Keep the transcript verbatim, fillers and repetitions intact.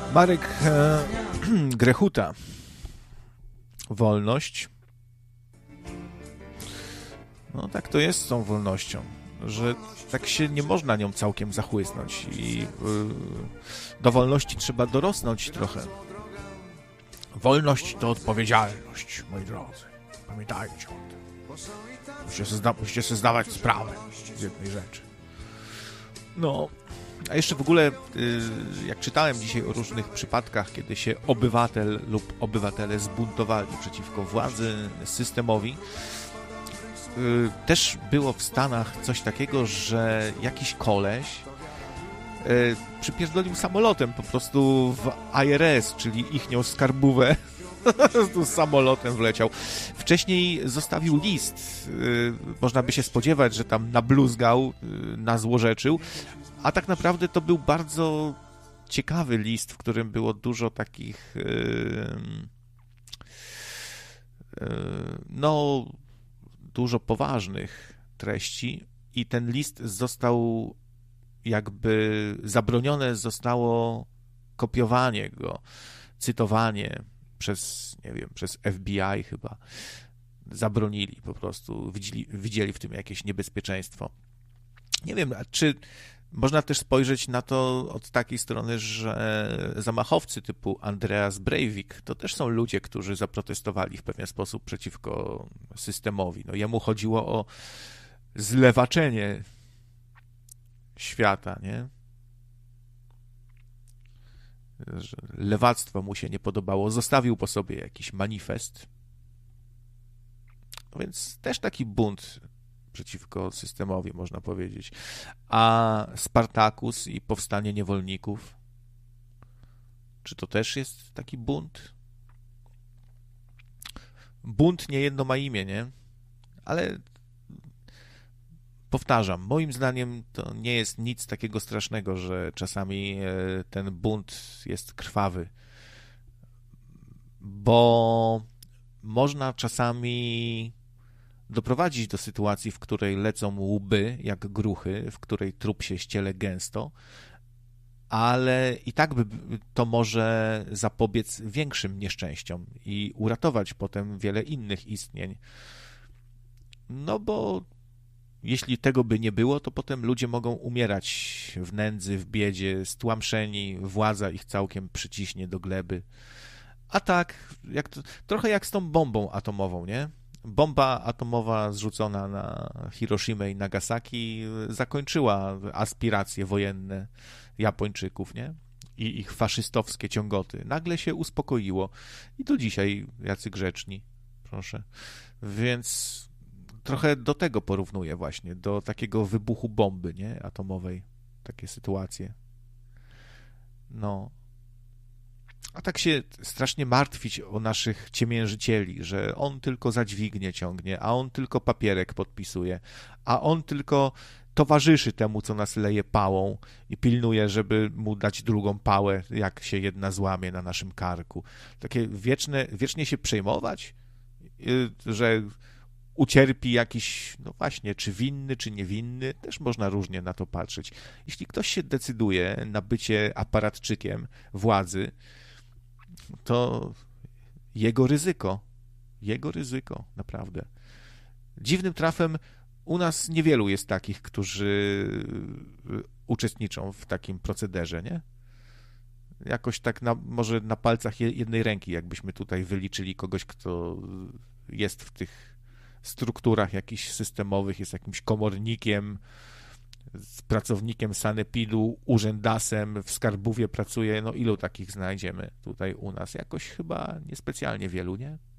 Marek e, Grechuta. Wolność. No tak to jest z tą wolnością, że tak się nie można nią całkiem zachłysnąć i yy, do wolności trzeba dorosnąć trochę. Wolność to odpowiedzialność, moi drodzy. Pamiętajcie o tym. Musicie sobie, zda- musicie sobie zdawać sprawę z jednej rzeczy. No, a jeszcze w ogóle, yy, jak czytałem dzisiaj o różnych przypadkach, kiedy się obywatel lub obywatele zbuntowali przeciwko władzy, systemowi, yy, też było w Stanach coś takiego, że jakiś koleś yy, przypierdolił samolotem po prostu w I R S, czyli ichnią skarbówę. Tu z samolotem wleciał. Wcześniej zostawił list. Yy, można by się spodziewać, że tam nabluzgał, yy, nazłorzeczył, a tak naprawdę to był bardzo ciekawy list, w którym było dużo takich yy, yy, no dużo poważnych treści i ten list został jakby zabronione zostało kopiowanie go, cytowanie przez, nie wiem, przez F B I chyba. Zabronili po prostu, widzieli, widzieli w tym jakieś niebezpieczeństwo. Nie wiem, czy można też spojrzeć na to od takiej strony, że zamachowcy typu Andreas Breivik to też są ludzie, którzy zaprotestowali w pewien sposób przeciwko systemowi. No, jemu chodziło o zlewaczenie świata, nie? Że lewactwo mu się nie podobało, zostawił po sobie jakiś manifest. No więc też taki bunt przeciwko systemowi, można powiedzieć. A Spartacus i powstanie niewolników, czy to też jest taki bunt? Bunt niejedno ma imię, nie? Ale powtarzam, moim zdaniem to nie jest nic takiego strasznego, że czasami ten bunt jest krwawy, bo można czasami doprowadzić do sytuacji, w której lecą łby jak gruchy, w której trup się ściele gęsto, ale i tak by to może zapobiec większym nieszczęściom i uratować potem wiele innych istnień. No bo jeśli tego by nie było, to potem ludzie mogą umierać w nędzy, w biedzie, stłamszeni, władza ich całkiem przyciśnie do gleby. A tak, jak to, trochę jak z tą bombą atomową, nie? Bomba atomowa zrzucona na Hiroshimę i Nagasaki zakończyła aspiracje wojenne Japończyków, nie? I ich faszystowskie ciągoty. Nagle się uspokoiło. I do dzisiaj jacy grzeczni, proszę. Więc trochę do tego porównuję właśnie, do takiego wybuchu bomby, nie? Atomowej. Takie sytuacje. No. A tak się strasznie martwić o naszych ciemiężycieli, że on tylko za dźwignię ciągnie, a on tylko papierek podpisuje, a on tylko towarzyszy temu, co nas leje pałą i pilnuje, żeby mu dać drugą pałę, jak się jedna złamie na naszym karku. Takie wieczne, wiecznie się przejmować, że ucierpi jakiś, no właśnie, czy winny, czy niewinny, też można różnie na to patrzeć. Jeśli ktoś się decyduje na bycie aparatczykiem władzy, to jego ryzyko, jego ryzyko, naprawdę. Dziwnym trafem u nas niewielu jest takich, którzy uczestniczą w takim procederze, nie? Jakoś tak na, może na palcach jednej ręki, jakbyśmy tutaj wyliczyli kogoś, kto jest w tych strukturach jakichś systemowych, jest jakimś komornikiem, z pracownikiem sanepidu, urzędasem, w skarbówie pracuje, no ilu takich znajdziemy tutaj u nas? Jakoś chyba niespecjalnie wielu, nie?